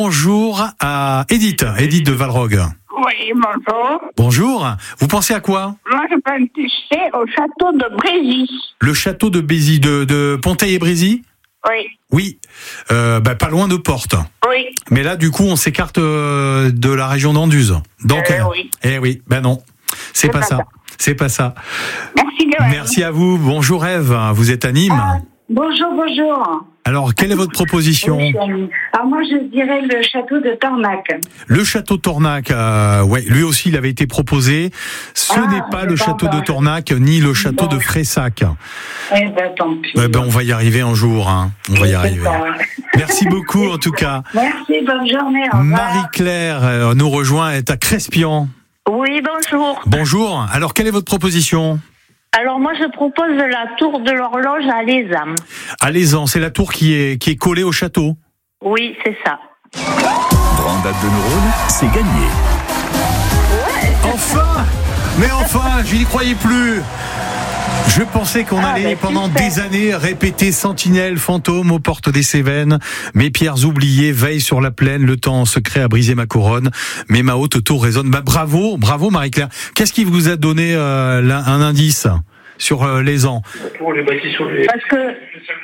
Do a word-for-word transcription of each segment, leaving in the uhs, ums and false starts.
Bonjour à Edith, Edith de Valrogue. Oui, bonjour. Bonjour. Vous pensez à quoi? Moi, je pensais au château de Brézy. Le château de Bézy, de, de Ponteil et Brézy? Oui. Oui. Euh, bah, pas loin de Portes. Oui. Mais là, du coup, on s'écarte euh, de la région d'Anduze. Donc, Euh, oui. eh oui, ben non. C'est pas, pas ça. ça. C'est pas ça. Merci, Gaël. Merci à vous. Bonjour Ève. Vous êtes à Nîmes. Ah, bonjour, bonjour. Alors, quelle est votre proposition? Oui, alors moi, je dirais le château de Tornac. Le château de Tornac, euh, ouais, lui aussi, il avait été proposé. Ce Ah, n'est pas c'est le pas château de encore. Tornac, ni le château Bon. de Fressac. Eh ben, tant pis. Ouais, ben, on va y arriver un jour, hein. On va y C'est arriver. ça. Merci beaucoup, en tout cas. Merci, bonne journée. Au revoir. Marie-Claire euh, nous rejoint, elle est à Crespian. Oui, bonjour. Bonjour. Alors, quelle est votre proposition? Alors moi, je propose la tour de l'horloge à Lézam. À Lézan, c'est la tour qui est, qui est collée au château. Oui, c'est ça. Brandade de neurones, c'est gagné. Enfin! Mais enfin, je n'y croyais plus. Je pensais qu'on Ah, allait bah, pendant super. des années répéter sentinelle, fantôme aux portes des Cévennes. Mes pierres oubliées veillent sur la plaine, le temps en secret a brisé ma couronne, mais ma haute tour résonne. Bah, bravo, bravo Marie-Claire. Qu'est-ce qui vous a donné euh, là, un indice sur euh, les ans? Parce que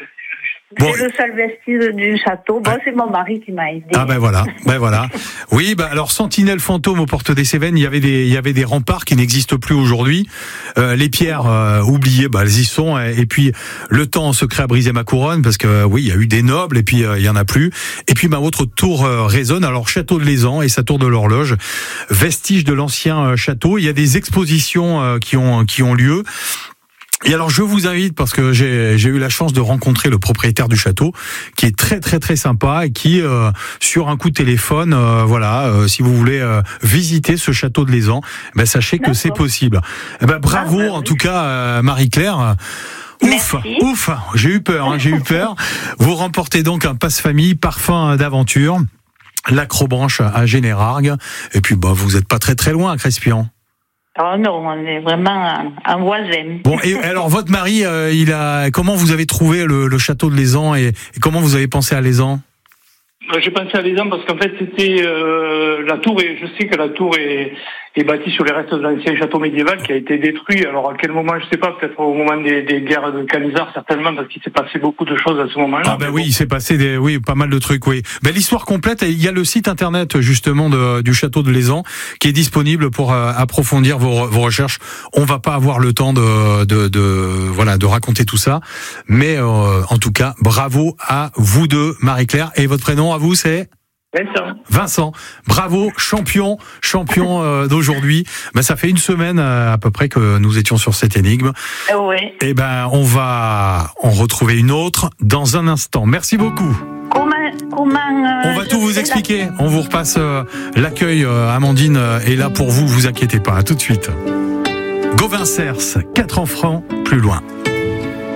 Bon. c'est le seul vestige du château. Bon, c'est mon mari qui m'a aidé. Ah ben voilà, ben voilà. Oui, bah alors sentinelle fantôme aux portes des Cévennes, il y avait des il y avait des remparts qui n'existent plus aujourd'hui. Euh, les pierres euh, oubliées, bah elles y sont. Et, et puis le temps en secret a brisé ma couronne parce que oui, il y a eu des nobles et puis euh, il y en a plus. Et puis ma autre tour euh, résonne. Alors château de Lézan et sa tour de l'horloge, vestige de l'ancien euh, château. Il y a des expositions euh, qui ont qui ont lieu. Et alors je vous invite, parce que j'ai j'ai eu la chance de rencontrer le propriétaire du château, qui est très très très sympa et qui euh, sur un coup de téléphone, euh, voilà, euh, si vous voulez euh, visiter ce château de Lézan, ben sachez que D'accord. c'est possible. Eh ben bravo Ah, bah en oui. tout cas euh, Marie-Claire. Ouf, Merci. ouf, j'ai eu peur, hein, j'ai eu peur. Vous remportez donc un passe-famille parfum d'aventure, l'Acrobranche à Générargues, et puis bah vous êtes pas très très loin à Crespian. Oh non, on est vraiment un voisin. Bon, et alors votre mari, euh, il a comment vous avez trouvé le, le château de Lézan et, et comment vous avez pensé à Lézan? Euh, J'ai pensé à Lézan parce qu'en fait c'était euh, la tour et je sais que la tour est, est bâtie sur les restes d'un ancien château médiéval qui a été détruit. Alors à quel moment je sais pas, peut-être au moment des, des guerres de Camisard certainement parce qu'il s'est passé beaucoup de choses à ce moment-là. Ah ben oui, il s'est passé des oui pas mal de trucs oui. Ben l'histoire complète, il y a le site internet justement de, du château de Lézan qui est disponible pour euh, approfondir vos, vos recherches. On va pas avoir le temps de de, de voilà de raconter tout ça, mais euh, en tout cas bravo à vous deux, Marie-Claire, et votre prénom à vous c'est? Vincent. Vincent, bravo, champion, champion euh, d'aujourd'hui. Ben, ça fait une semaine euh, à peu près que nous étions sur cette énigme. Oui. Et ben, on va en retrouver une autre dans un instant. Merci beaucoup. Comment, comment euh, On va je tout vous fais expliquer. On vous repasse euh, l'accueil. Euh, Amandine euh, est là pour vous. Vous inquiétez pas. À tout de suite. Gauvin Cers, quatre enfants plus loin.